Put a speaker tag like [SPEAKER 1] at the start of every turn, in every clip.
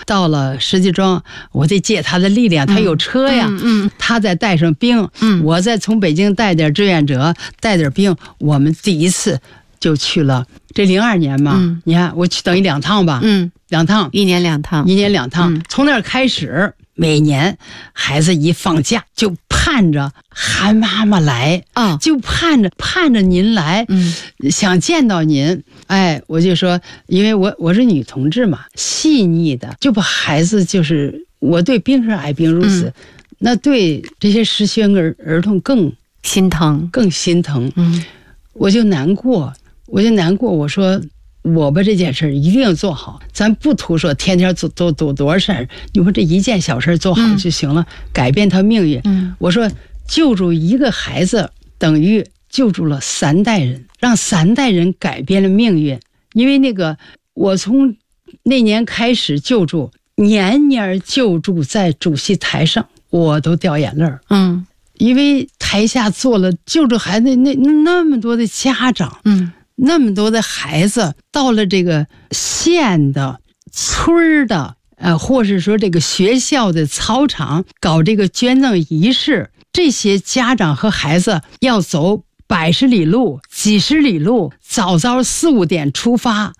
[SPEAKER 1] 到了石家庄，我得借他的力量，他有车呀，他再带上兵，我再从北京带点志愿者，带点兵，我们第一次就去了。这02年嘛，你看我去等于2趟吧，2趟
[SPEAKER 2] ，1年2趟，
[SPEAKER 1] 从那儿开始。每年孩子一放假就盼着韩妈妈来就盼着您来，想见到您。哎，我就说，因为我是女同志嘛，细腻的就把孩子，就是我对冰是爱冰如此，那对这些失学儿童更心疼，我就难过，我说。我把这件事一定要做好，咱不图说天天做多少事儿，你说这一件小事做好就行了，改变他命运。我说救助一个孩子等于救助了3代人，让3代人改变了命运。因为那个我从那年开始救助，年年救助在主席台上，我都掉眼泪儿。因为台下坐了救助孩子那么多的家长，那么多的孩子，到了这个县的、村的，或是说这个学校的操场搞这个捐赠仪式，这些家长和孩子要走100里路、几十里路，早4、5点出发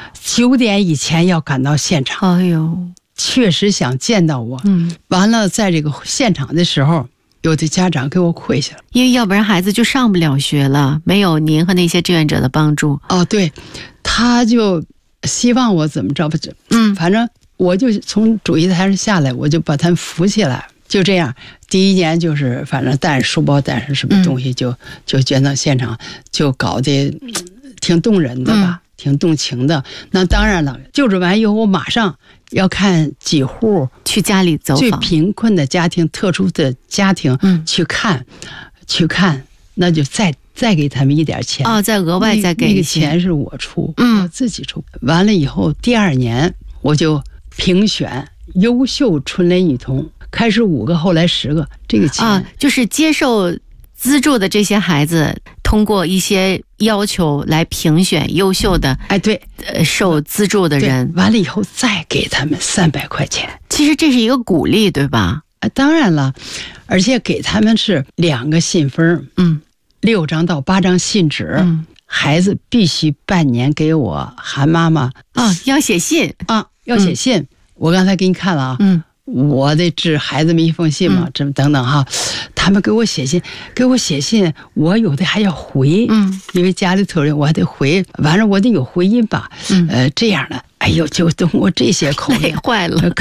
[SPEAKER 1] ，9点以前要赶到现场。哎呦，确实想见到我。完了，在这个现场的时候。有的家长给我跪下了，
[SPEAKER 2] 因为要不然孩子就上不了学了，没有您和那些志愿者的帮助。
[SPEAKER 1] 对，他就希望我怎么着吧，反正我就从主席台上下来，我就把他们扶起来，就这样。第1年就是反正带着书包，带着什么东西就捐到现场，就搞得挺动人的吧，挺动情的。那当然了，救治完以后，我马上要看几户
[SPEAKER 2] 去家里走访，
[SPEAKER 1] 最贫困的家庭、特殊的家庭去看，那就再给他们一点钱
[SPEAKER 2] 再额外再给
[SPEAKER 1] 那个钱是我出，我自己出。完了以后，第2年我就评选优秀春雷女童，开始5个，后来10个，这个钱
[SPEAKER 2] 就是接受资助的这些孩子，通过一些要求来评选优秀的，
[SPEAKER 1] 对，
[SPEAKER 2] 受资助的人。
[SPEAKER 1] 完了以后再给他们300块钱。
[SPEAKER 2] 其实这是一个鼓励，对吧？
[SPEAKER 1] 当然了，而且给他们是2个信封，6张到8张信纸，孩子必须半年给我韩妈妈
[SPEAKER 2] 要写信
[SPEAKER 1] 要写信。我刚才给你看了我得致孩子们一封信嘛，这么等等哈，他们给我写信，我有的还要回，因为家里头人我还得回，完了我得有回音吧，这样的，哎呦，就等我这些口令
[SPEAKER 2] 累坏了。